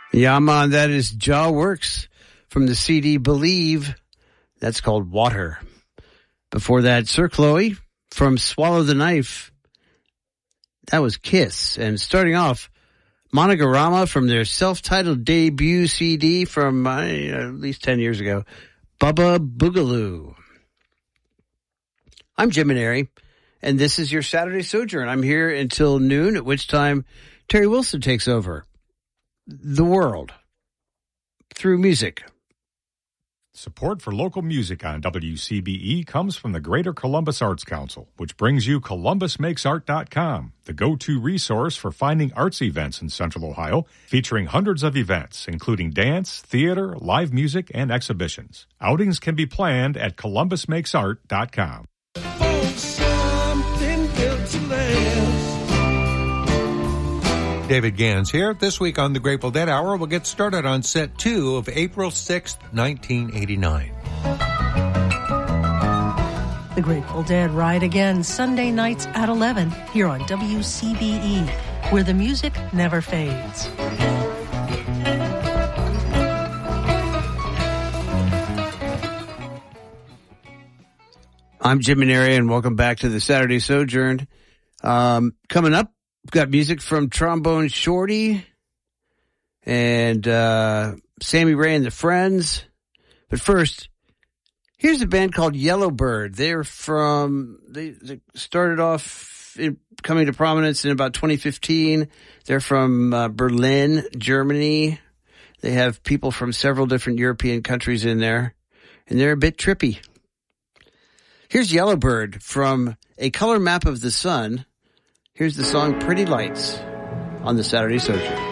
Yeah, man, that is Jaw Works from the CD Believe. That's called Water. Before that, Sir Chloe from Swallow the Knife. That was Kiss. And starting off, Monogarama from their self-titled debut CD from at least 10 years ago, Bubba Boogaloo. I'm Jim Maneri, and this is your Saturday Sojourn. I'm here until noon, at which time Terry Wilson takes over the world through music. Support for local music on WCBE comes from the Greater Columbus Arts Council, which brings you ColumbusMakesArt.com, the go-to resource for finding arts events in Central Ohio, featuring hundreds of events, including dance, theater, live music, and exhibitions. Outings can be planned at ColumbusMakesArt.com. David Gans here. This week on the Grateful Dead Hour, we'll get started on set 2 of April 6th, 1989. The Grateful Dead ride again Sunday nights at 11 here on WCBE, where the music never fades. I'm Jim Maneri, and welcome back to the Saturday Sojourn. Coming up, we've got music from Trombone Shorty and Sammy Ray and the Friends. But first, here's a band called Yellowbird. They started off coming to prominence in about 2015. They're from Berlin, Germany. They have people from several different European countries in there, and they're a bit trippy. Here's Yellowbird from A Color Map of the Sun. Here's the song Pretty Lights on the Saturday Sojourn.